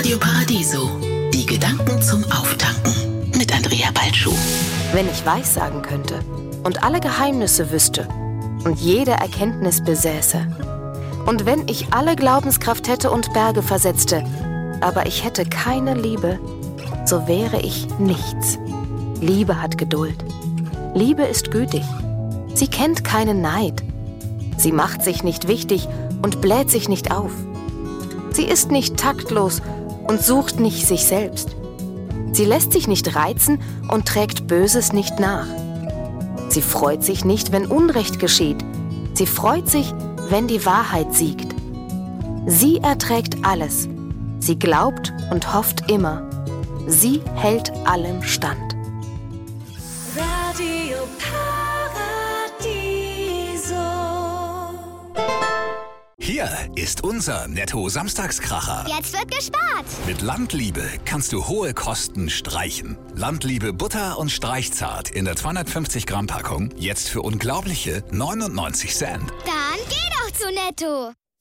Radio Paradiso. Die Gedanken zum Auftanken mit Andrea Balschuh. Wenn ich Weissagen könnte und alle Geheimnisse wüsste und jede Erkenntnis besäße, und wenn ich alle Glaubenskraft hätte und Berge versetzte, aber ich hätte keine Liebe, so wäre ich nichts. Liebe hat Geduld. Liebe ist gütig. Sie kennt keinen Neid. Sie macht sich nicht wichtig und bläht sich nicht auf. Sie ist nicht taktlos und sucht nicht sich selbst. Sie lässt sich nicht reizen und trägt Böses nicht nach. Sie freut sich nicht, wenn Unrecht geschieht. Sie freut sich, wenn die Wahrheit siegt. Sie erträgt alles. Sie glaubt und hofft immer. Sie hält allem stand. Radio Paradiso. Hier ist unser Netto-Samstagskracher. Jetzt wird gespart. Mit Landliebe kannst du hohe Kosten streichen. Landliebe Butter und Streichzart in der 250 Gramm Packung jetzt für unglaubliche 99 Cent. Dann geh doch zu Netto.